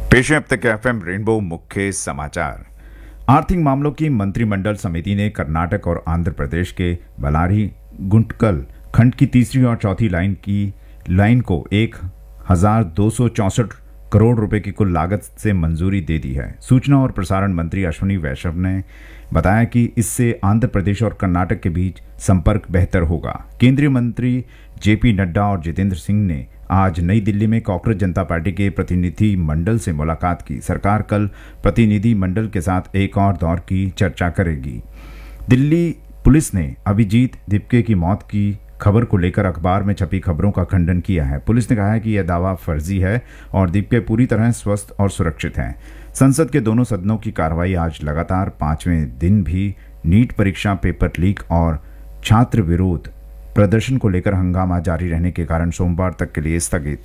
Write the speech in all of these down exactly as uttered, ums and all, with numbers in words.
पेश है अब तक एफएम रेनबो मुख्य समाचार। आर्थिक मामलों की मंत्रिमंडल समिति ने कर्नाटक और आंध्र प्रदेश के बलारी गुंटकल खंड की तीसरी और चौथी लाइन की लाइन को एक हजार दो सौ चौसठ करोड़ रुपए की कुल लागत से मंजूरी दे दी है। सूचना और प्रसारण मंत्री अश्विनी वैष्णव ने बताया कि इससे आंध्र प्रदेश और कर्नाटक के बीच संपर्क बेहतर होगा। केंद्रीय मंत्री जेपी नड्डा और जितेंद्र सिंह ने आज नई दिल्ली में कांग्रेस जनता पार्टी के प्रतिनिधि मंडल से मुलाकात की। सरकार कल प्रतिनिधि मंडल के साथ एक और दौर की चर्चा करेगी। दिल्ली पुलिस ने अभिजीत दीपके की मौत की खबर को लेकर अखबार में छपी खबरों का खंडन किया है। पुलिस ने कहा है कि यह दावा फर्जी है और दीपके पूरी तरह स्वस्थ और सुरक्षित हैं। संसद के दोनों सदनों की कार्रवाई आज लगातार पांचवें दिन भी नीट परीक्षा पेपर लीक और छात्र विरोध प्रदर्शन को लेकर हंगामा जारी रहने के कारण सोमवार तक के लिए स्थगित।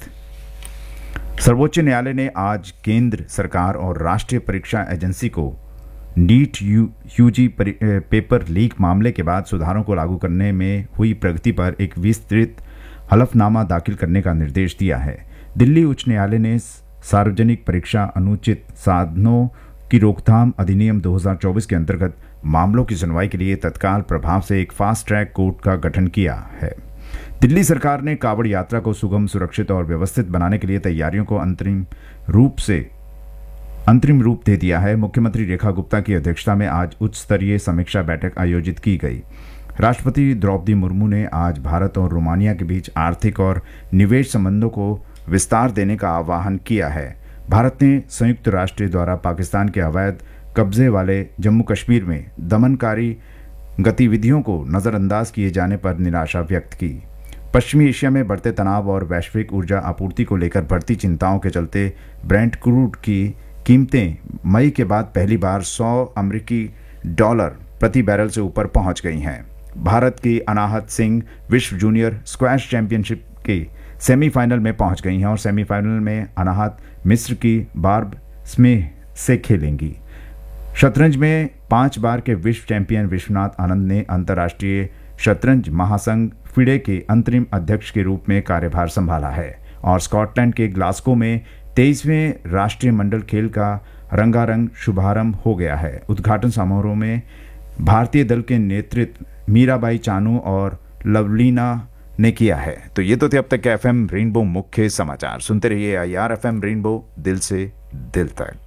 सर्वोच्च न्यायालय ने आज केंद्र सरकार और राष्ट्रीय परीक्षा एजेंसी को NEET U UG paper leak मामले के बाद सुधारों को लागू करने में हुई प्रगति पर एक विस्तृत हलफनामा दाखिल करने का निर्देश दिया है। दिल्ली उच्च न्यायालय ने सार्वजनिक परीक्षा अनुचित साधनों की रोकथाम अधिनियम दो हज़ार चौबीस के अंतर्गत मामलों की सुनवाई के लिए तत्काल प्रभाव से एक फास्ट ट्रैक कोर्ट का गठन किया है। दिल्ली सरकार ने कांवड़ यात्रा को सुगम, सुरक्षित और व्यवस्थित बनाने के लिए तैयारियों को अंतरिम रूप से अंतरिम रूप दे दिया है। मुख्यमंत्री रेखा गुप्ता की अध्यक्षता में आज उच्च स्तरीय समीक्षा बैठक आयोजित की गई। राष्ट्रपति द्रौपदी मुर्मू ने आज भारत और रोमानिया के बीच आर्थिक और निवेश संबंधों को विस्तार देने का आह्वान किया है। भारत ने संयुक्त राष्ट्र द्वारा पाकिस्तान के अवैध कब्जे वाले जम्मू कश्मीर में दमनकारी गतिविधियों को नजरअंदाज किए जाने पर निराशा व्यक्त की। पश्चिमी एशिया में बढ़ते तनाव और वैश्विक ऊर्जा आपूर्ति को लेकर बढ़ती चिंताओं के चलते ब्रेंट क्रूड की कीमतें मई के बाद पहली बार सौ अमेरिकी डॉलर प्रति बैरल से ऊपर पहुंच गई हैं। भारत की अनाहत सिंह विश्व जूनियर स्क्वैश चैंपियनशिप के सेमीफाइनल में पहुंच गई हैं और सेमीफाइनल में अनाहत मिस्र की बार्ब स्मेह से खेलेंगी। शतरंज में पांच बार के विश्व चैंपियन विश्वनाथ आनंद ने अंतर्राष्ट्रीय शतरंज महासंघ फिडे के अंतरिम अध्यक्ष के रूप में कार्यभार संभाला है और स्कॉटलैंड के ग्लासगो में तेईसवें राष्ट्रीय मंडल खेल का रंगारंग शुभारंभ हो गया है। उद्घाटन समारोह में भारतीय दल के नेतृत्व मीराबाई चानू और लवलीना ने किया है। तो ये तो थे अब तक के एफएम रेनबो मुख्य समाचार। सुनते रहिए I R F M rainbow, दिल से दिल तक।